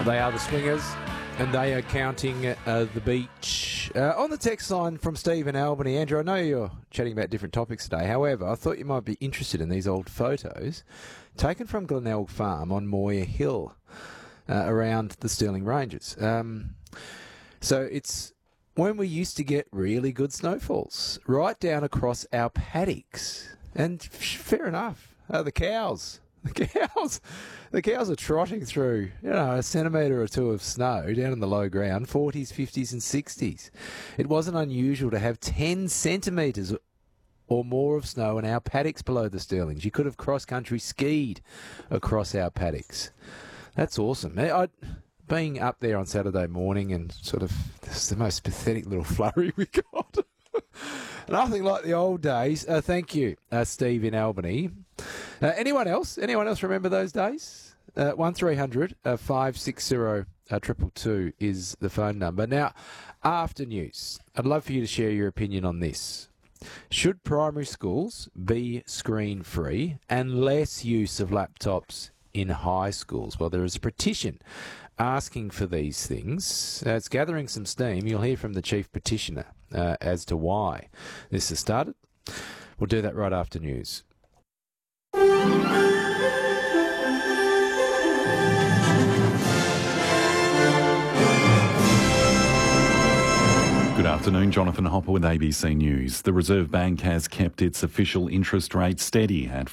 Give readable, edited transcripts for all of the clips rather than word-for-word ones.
They are the Swingers, and they are counting the beach. On the text line from Steve in Albany. Andrew, I know you're chatting about different topics today. However, I thought you might be interested in these old photos taken from Glenelg Farm on Moir Hill around the Stirling Ranges. So it's when we used to get really good snowfalls, right down across our paddocks. And fair enough, the cows are trotting through, a centimetre or two of snow down in the low ground, 40s, 50s and 60s. It wasn't unusual to have 10 centimetres or more of snow in our paddocks below the Stirlings. You could have cross-country skied across our paddocks. That's awesome. Being up there on Saturday morning and sort of, this is the most pathetic little flurry we got. Nothing like the old days. Thank you, Steve in Albany. Anyone else? Anyone else remember those days? 1300 560 222 is the phone number. Now, after news, I'd love for you to share your opinion on this. Should primary schools be screen-free and less use of laptops in high schools? Well, there is a petition asking for these things. It's gathering some steam. You'll hear from the chief petitioner as to why this has started. We'll do that right after news. Good afternoon, Jonathan Hopper with ABC News. The Reserve Bank has kept its official interest rate steady at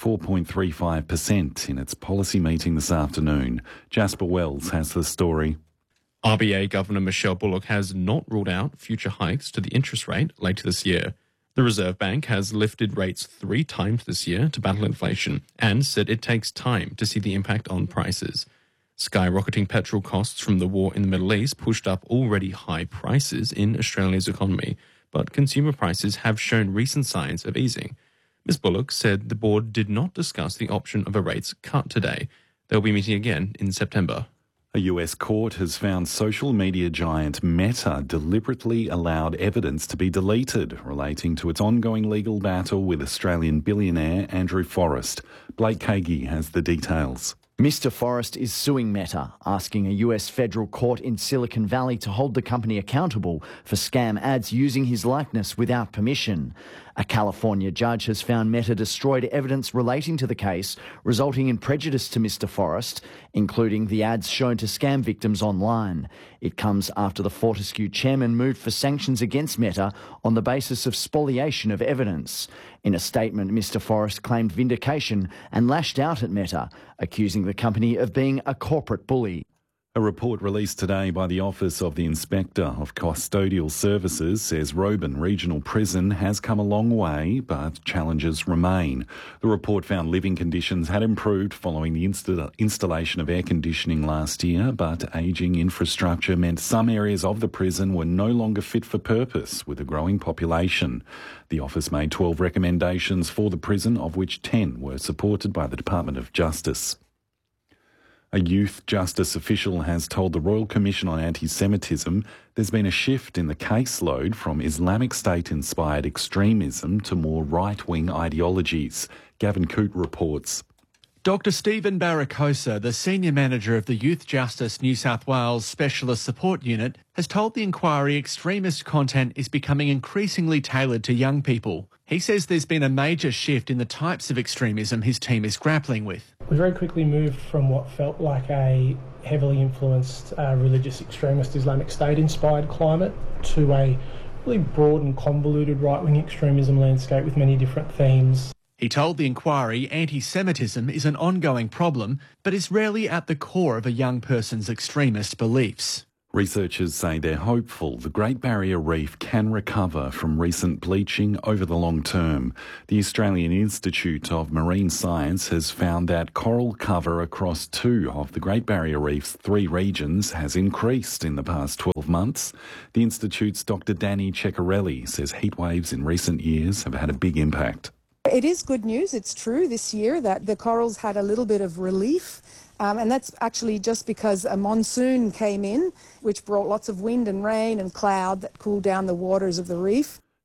4.35% in its policy meeting this afternoon. Jasper Wells has the story. RBA Governor Michelle Bullock has not ruled out future hikes to the interest rate later this year. The Reserve Bank has lifted rates 3 times this year to battle inflation and said it takes time to see the impact on prices. Skyrocketing petrol costs from the war in the Middle East pushed up already high prices in Australia's economy, but consumer prices have shown recent signs of easing. Ms Bullock said the board did not discuss the option of a rates cut today. They'll be meeting again in September. A US court has found social media giant Meta deliberately allowed evidence to be deleted relating to its ongoing legal battle with Australian billionaire Andrew Forrest. Blake Kagi has the details. Mr. Forrest is suing Meta, asking a US federal court in Silicon Valley to hold the company accountable for scam ads using his likeness without permission. A California judge has found Meta destroyed evidence relating to the case, resulting in prejudice to Mr. Forrest, including the ads shown to scam victims online. It comes after the Fortescue chairman moved for sanctions against Meta on the basis of spoliation of evidence. In a statement, Mr. Forrest claimed vindication and lashed out at Meta, accusing the company of being a corporate bully. A report released today by the Office of the Inspector of Custodial Services says Roban Regional Prison has come a long way, but challenges remain. The report found living conditions had improved following the installation of air conditioning last year, but ageing infrastructure meant some areas of the prison were no longer fit for purpose with a growing population. The office made 12 recommendations for the prison, of which 10 were supported by the Department of Justice. A youth justice official has told the Royal Commission on Anti-Semitism there's been a shift in the caseload from Islamic State-inspired extremism to more right-wing ideologies. Gavin Coote reports. Dr Stephen Barracosa, the Senior Manager of the Youth Justice New South Wales Specialist Support Unit, has told the inquiry extremist content is becoming increasingly tailored to young people. He says there's been a major shift in the types of extremism his team is grappling with. We very quickly moved from what felt like a heavily influenced religious extremist Islamic State-inspired climate to a really broad and convoluted right-wing extremism landscape with many different themes. He told the inquiry anti-Semitism is an ongoing problem, but is rarely at the core of a young person's extremist beliefs. Researchers say they're hopeful the Great Barrier Reef can recover from recent bleaching over the long term. The Australian Institute of Marine Science has found that coral cover across 2 of the Great Barrier Reef's 3 regions has increased in the past 12 months. The Institute's Dr Danny Ceccarelli says heatwaves in recent years have had a big impact. It is good news. It's true this year that the corals had a little bit of relief. And that's actually just because a monsoon came in, which brought lots of wind and rain and cloud that cooled down the waters of the reef.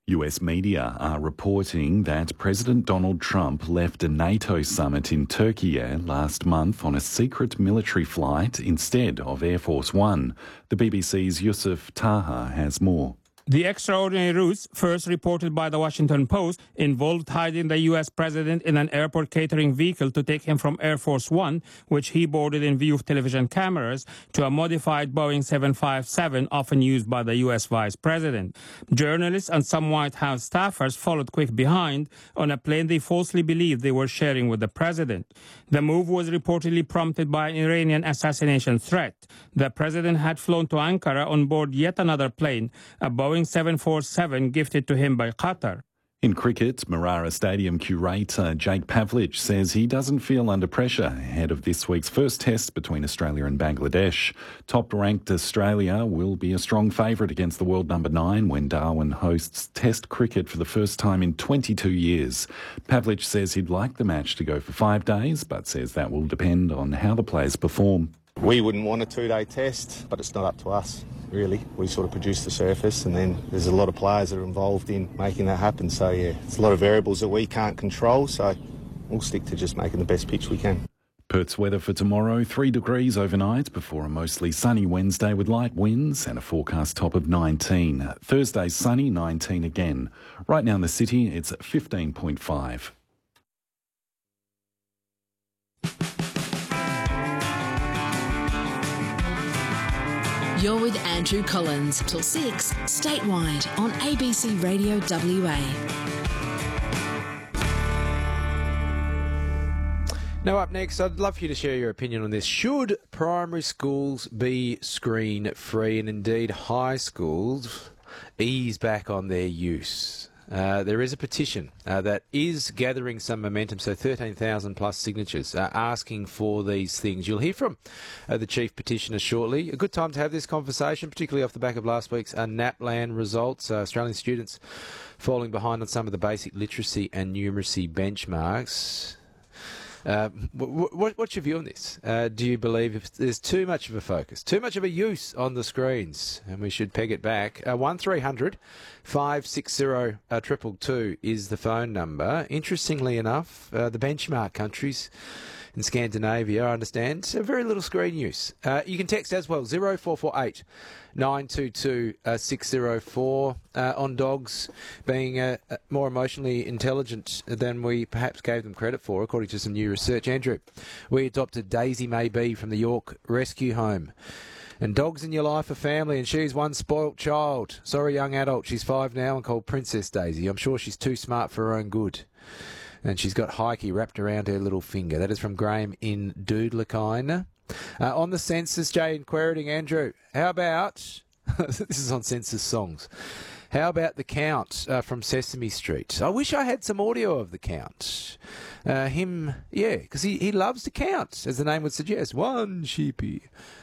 US media are reporting that President Donald Trump left a NATO summit in Turkey last month on a secret military flight instead of Air Force One. The BBC's Yusuf Taha has more. The extraordinary routes, first reported by the Washington Post, involved hiding the U.S. president in an airport catering vehicle to take him from Air Force One, which he boarded in view of television cameras, to a modified Boeing 757 often used by the U.S. vice president. Journalists and some White House staffers followed quick behind on a plane they falsely believed they were sharing with the president. The move was reportedly prompted by an Iranian assassination threat. The president had flown to Ankara on board yet another plane, a Boeing 747 gifted to him by Qatar. In cricket, Marara Stadium curator Jake Pavlich says he doesn't feel under pressure ahead of this week's first test between Australia and Bangladesh. Top-ranked Australia will be a strong favourite against the world number 9 when Darwin hosts Test cricket for the first time in 22 years. Pavlich says he'd like the match to go for 5 days, but says that will depend on how the players perform. We wouldn't want a 2-day test, but it's not up to us, really. We sort of produce the surface, and then there's a lot of players that are involved in making that happen. So, yeah, it's a lot of variables that we can't control, so we'll stick to just making the best pitch we can. Perth's weather for tomorrow, 3 degrees overnight before a mostly sunny Wednesday with light winds and a forecast top of 19. Thursday sunny, 19 again. Right now in the city, it's 15.5. You're with Andrew Collins till 6 statewide on ABC Radio WA. Now up next, I'd love for you to share your opinion on this. Should primary schools be screen-free, and indeed high schools ease back on their use? There is a petition that is gathering some momentum, so 13,000 plus signatures asking for these things. You'll hear from the chief petitioner shortly. A good time to have this conversation, particularly off the back of last week's NAPLAN results. Australian students falling behind on some of the basic literacy and numeracy benchmarks. What's your view on this? Do you believe if there's too much of a focus, too much of a use on the screens, and we should peg it back? 1300 560 222 is the phone number. Interestingly enough, the benchmark countries in Scandinavia, I understand, very little screen use. You can text as well, 0448 922 604, on dogs being more emotionally intelligent than we perhaps gave them credit for, according to some new research. Andrew, we adopted Daisy Maybe from the York Rescue Home. And dogs in your life are family, and she's one spoilt child. Sorry, young adult. She's 5 now and called Princess Daisy. I'm sure she's too smart for her own good. And she's got Heike wrapped around her little finger. That is from Graham in Doodlakine. On the census, Jay in Queriting, Andrew, how about... this is on census songs. How about The Count from Sesame Street? I wish I had some audio of The Count. Because he loves to count, as the name would suggest. 1 sheepy,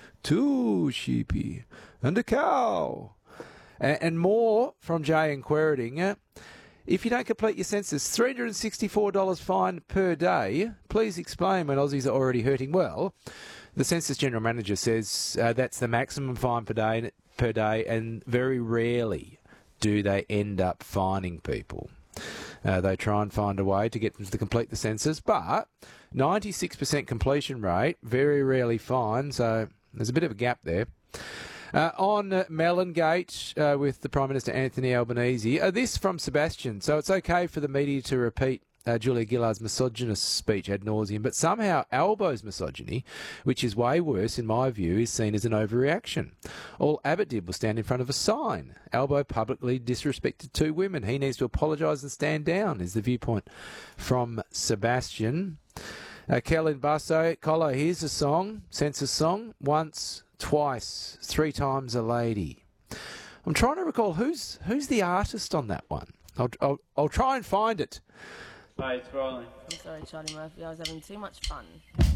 2 sheepy, and a cow. And more from Jay in Queriting. If you don't complete your census, $364 fine per day. Please explain when Aussies are already hurting. Well, the Census General Manager says that's the maximum fine per day, and very rarely do they end up fining people. They try and find a way to get them to complete the census, but 96% completion rate, very rarely fined, so there's a bit of a gap there. On Mellongate with the Prime Minister Anthony Albanese, this from Sebastian. So it's okay for the media to repeat Julia Gillard's misogynist speech ad nauseum, but somehow Albo's misogyny, which is way worse in my view, is seen as an overreaction. All Abbott did was stand in front of a sign. Albo publicly disrespected 2 women. He needs to apologise and stand down, is the viewpoint from Sebastian. Kel Basso, Colo, here's a song, census song, Once, Twice, 3 Times a Lady. I'm trying to recall who's the artist on that one. I'll try and find it. Hey, it's rolling. I'm sorry, Charlie Murphy. I was having too much fun.